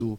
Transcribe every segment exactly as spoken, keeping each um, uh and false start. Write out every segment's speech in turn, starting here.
do,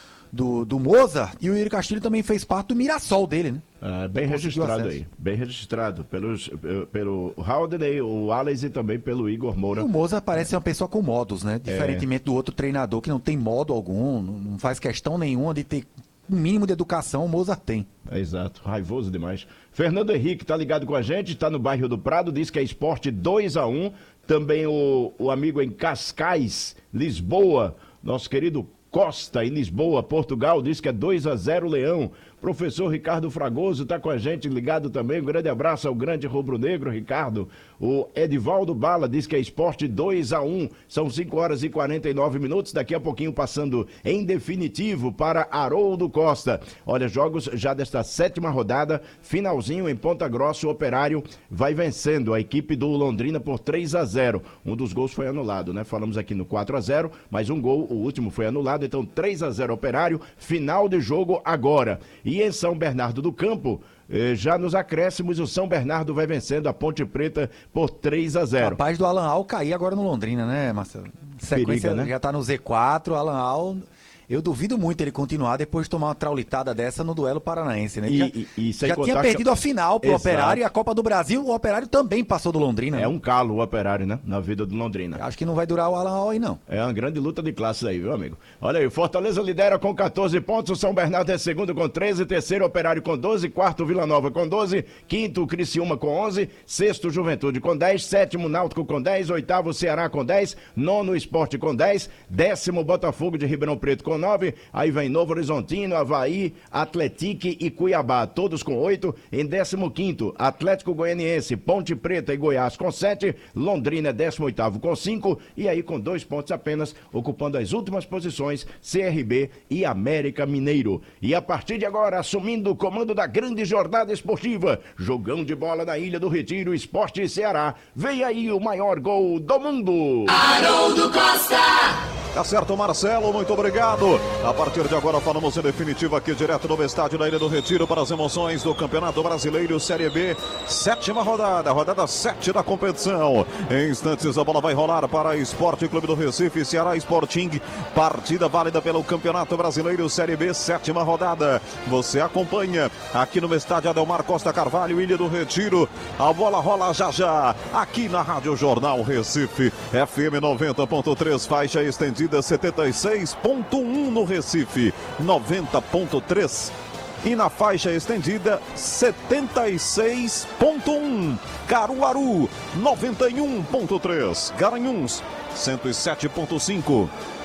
do, do Moza, e o Yuri Castilho também fez parte do Mirassol dele, né? Ah, bem registrado aí, bem registrado pelos, pelo Haldney, o Alex e também pelo Igor Moura. O Moza parece uma pessoa com modos, né? Diferentemente é. do outro treinador que não tem modo algum, não faz questão nenhuma de ter um mínimo de educação, o Moza tem. É, exato, raivoso demais. Fernando Henrique tá ligado com a gente, tá no bairro do Prado, diz que é Sport dois a um. Também o, o amigo em Cascais, Lisboa, nosso querido Costa, em Lisboa, Portugal, diz que é dois a zero Leão. Professor Ricardo Fragoso está com a gente, ligado também. Um grande abraço ao grande rubro-negro, Ricardo. O Edivaldo Bala diz que é Sport dois a um. São cinco horas e quarenta e nove minutos. Daqui a pouquinho passando em definitivo para Haroldo Costa. Olha, jogos já desta sétima rodada. Finalzinho em Ponta Grossa, o Operário vai vencendo a equipe do Londrina por três a zero. Um dos gols foi anulado, né? Falamos aqui no quatro a zero, mas um gol, o último foi anulado. Então três a zero Operário. Final de jogo agora. E em São Bernardo do Campo, eh, já nos acréscimos, o São Bernardo vai vencendo a Ponte Preta por três a zero. Capaz do Alan Al cair agora no Londrina, né, Marcelo? Sequência, Periga, né? Já tá no Z quatro, Alan Al... Eu duvido muito ele continuar depois de tomar uma traulitada dessa no duelo paranaense, né? Ele e, já e, e já tinha perdido que... a final pro Exato. Operário e a Copa do Brasil, o Operário também passou do Londrina. É né? um calo o Operário, né? Na vida do Londrina. Acho que não vai durar o Alan Al aí, não. É uma grande luta de classes aí, viu, amigo? Olha aí, o Fortaleza lidera com catorze pontos, o São Bernardo é segundo com treze, terceiro Operário com doze, quarto Vila Nova com doze, quinto Criciúma com onze, sexto Juventude com dez, sétimo Náutico com dez, oitavo Ceará com dez, nono Sport com dez, décimo Botafogo de Ribeirão Preto com nove, aí vem Novo Horizontino, Avaí, Atlético e Cuiabá, todos com oito. Em décimo quinto, Atlético Goianiense, Ponte Preta e Goiás com sete. Londrina é décimo oitavo com cinco. E aí com dois pontos apenas, ocupando as últimas posições, C R B e América Mineiro. E a partir de agora, assumindo o comando da grande jornada esportiva, jogão de bola na Ilha do Retiro, Esporte Ceará. Vem aí o maior gol do mundo. Haroldo Costa! Tá certo, Marcelo, muito obrigado. A partir de agora falamos em definitivo aqui direto no estádio da Ilha do Retiro para as emoções do Campeonato Brasileiro Série B. Sétima rodada, rodada sete da competição. Em instantes a bola vai rolar para Esporte Clube do Recife, Ceará Sporting. Partida válida pelo Campeonato Brasileiro Série B, sétima rodada. Você acompanha aqui no estádio Adelmar Costa Carvalho, Ilha do Retiro. A bola rola já já aqui na Rádio Jornal Recife, F M noventa ponto três, faixa estendida setenta e seis ponto um no Recife, noventa ponto três. E na faixa estendida setenta e seis ponto um. Caruaru, noventa e um ponto três. Garanhuns, cento e sete ponto cinco.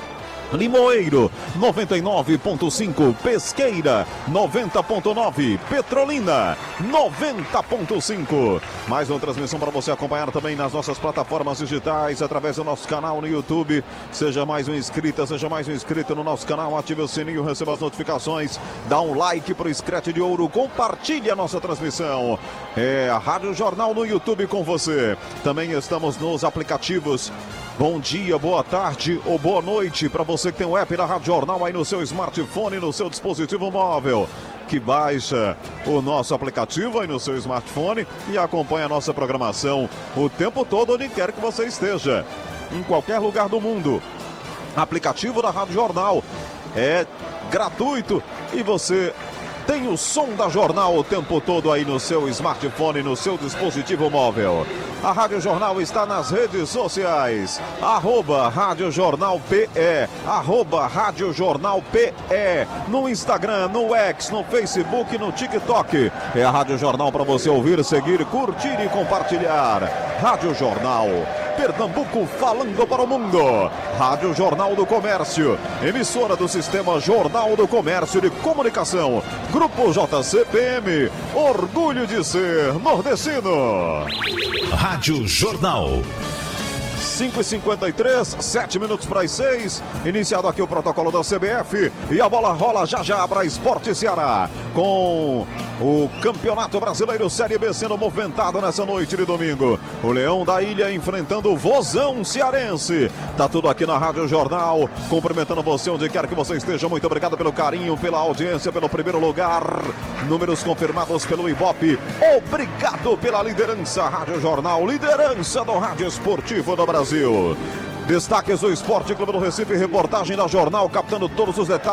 Limoeiro, noventa e nove ponto cinco, Pesqueira, noventa ponto nove, Petrolina, noventa ponto cinco. Mais uma transmissão para você acompanhar também nas nossas plataformas digitais, através do nosso canal no YouTube. Seja mais um inscrita, seja mais um inscrito no nosso canal, ative o sininho, receba as notificações, dá um like pro Scratch de Ouro, compartilhe a nossa transmissão. É a Rádio Jornal no YouTube com você. Também estamos nos aplicativos. Bom dia, boa tarde ou boa noite para você que tem o app da Rádio Jornal aí no seu smartphone, no seu dispositivo móvel, que baixa o nosso aplicativo aí no seu smartphone e acompanha a nossa programação o tempo todo onde quer que você esteja, em qualquer lugar do mundo. Aplicativo da Rádio Jornal é gratuito e você tem o som da Jornal o tempo todo aí no seu smartphone, no seu dispositivo móvel. A Rádio Jornal está nas redes sociais. Arroba Rádio Jornal P E. Arroba Rádio Jornal P E. No Instagram, no X, no Facebook, no TikTok. É a Rádio Jornal para você ouvir, seguir, curtir e compartilhar. Rádio Jornal. Pernambuco falando para o mundo. Rádio Jornal do Comércio, emissora do Sistema Jornal do Comércio de Comunicação. Grupo J C P M, orgulho de ser nordestino. Rádio Jornal. cinco e cinquenta e três, sete minutos para as seis. Iniciado aqui o protocolo da C B F. E a bola rola já já para Esporte Ceará. Com o Campeonato Brasileiro Série B sendo movimentado nessa noite de domingo. O Leão da Ilha enfrentando o Vozão Cearense. Tá tudo aqui na Rádio Jornal. Cumprimentando você onde quer que você esteja. Muito obrigado pelo carinho, pela audiência, pelo primeiro lugar. Números confirmados pelo Ibope. Obrigado pela liderança. Rádio Jornal, liderança do rádio esportivo do Brasil. Destaques do Esporte Clube do Recife, reportagem da Jornal, captando todos os detalhes.